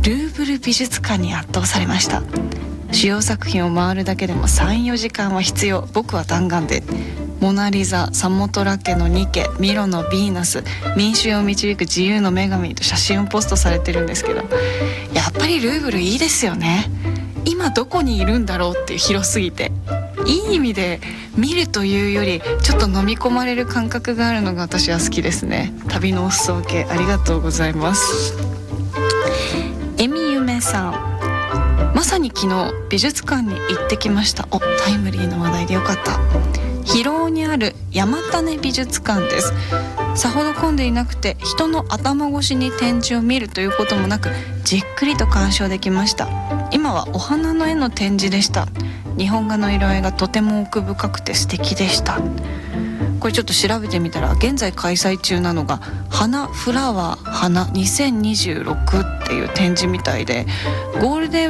ルーブル美術館に圧倒されました。主要作品を回るだけでも 3,4 時間は必要。僕は弾丸でモナリザ、サモトラ家のニケ、ミロのヴィーナス、民衆を導く自由の女神と写真をポストされてるんですけど、やっぱりルーブルいいですよね。今どこにいるんだろうっていう、広すぎていい意味で見るというよりちょっと飲み込まれる感覚があるのが私は好きですね。旅のお裾分けありがとうございます。エミユメさん、まさに昨日美術館に行ってきました。タイムリーな話題でよかった。広尾にある山種美術館です。さほど混んでいなくて人の頭越しに展示を見るということもなく、じっくりと鑑賞できました。今はお花の絵の展示でした。日本画の色合いがとても奥深くて素敵でした。これちょっと調べてみたら、現在開催中なのが花フラワー花2026っていう展示みたいで、ゴールデン